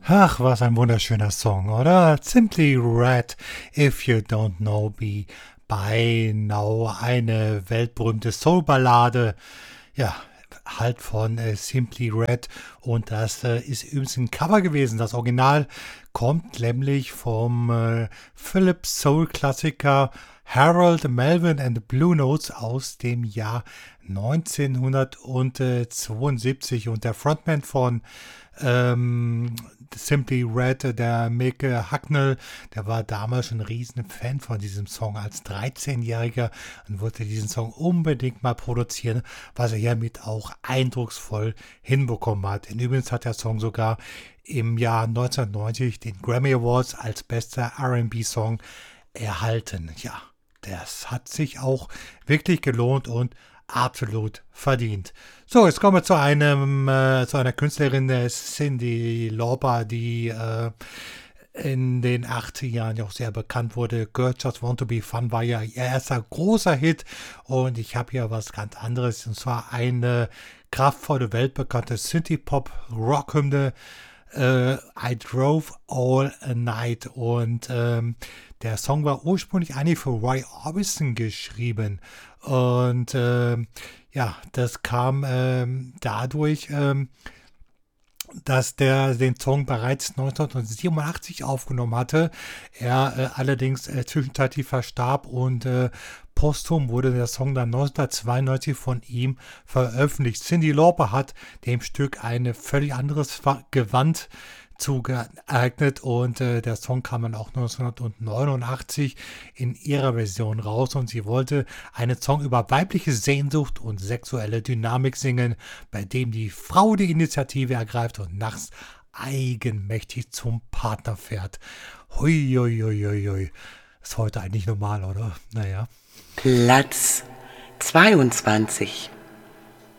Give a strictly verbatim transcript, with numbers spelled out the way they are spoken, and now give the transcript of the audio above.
Ach, was ein wunderschöner Song, oder? Simply Red, If You Don't Know Me By Now, eine weltberühmte Soul-Ballade, ja, halt von äh, Simply Red, und das äh, ist übrigens ein Cover gewesen. Das Original kommt nämlich vom äh, Philips Soul-Klassiker Harold Melvin and the Blue Notes aus dem Jahr neunzehnhundertzweiundsiebzig, und der Frontman von ähm, Simply Red, der Mick Hucknall, der war damals schon ein riesen Fan von diesem Song als dreizehnjähriger und wollte diesen Song unbedingt mal produzieren, was er hiermit auch eindrucksvoll hinbekommen hat. Und übrigens hat der Song sogar im Jahr neunzehnhundertneunzig den Grammy Awards als bester R and B-Song erhalten. Ja, das hat sich auch wirklich gelohnt und absolut verdient. So, jetzt kommen wir zu einem äh, zu einer Künstlerin, der Cyndi Lauper, die äh, in den achtziger Jahren ja auch sehr bekannt wurde. Girl Just Want to Be Fun war ja ihr erster großer Hit, und ich habe hier was ganz anderes, und zwar eine kraftvolle, weltbekannte Synthie-Pop-Rock-Hymne, äh, I Drove All Night, und ähm, der Song war ursprünglich eigentlich für Roy Orbison geschrieben, und ähm, ja, das kam ähm, dadurch, ähm, dass der den Song bereits neunzehnhundertsiebenundachtzig aufgenommen hatte. Er äh, allerdings äh, zwischenzeitlich verstarb, und äh, posthum wurde der Song dann neunzehnhundertzweiundneunzig von ihm veröffentlicht. Cyndi Lauper hat dem Stück ein völlig anderes Gewand zugeeignet, und äh, der Song kam dann auch neunzehnhundertneunundachtzig in ihrer Version raus, und sie wollte einen Song über weibliche Sehnsucht und sexuelle Dynamik singen, bei dem die Frau die Initiative ergreift und nachts eigenmächtig zum Partner fährt. Hui, hui, hui, hui, hui. Ist heute eigentlich normal, oder? Naja. Platz zweiundzwanzig.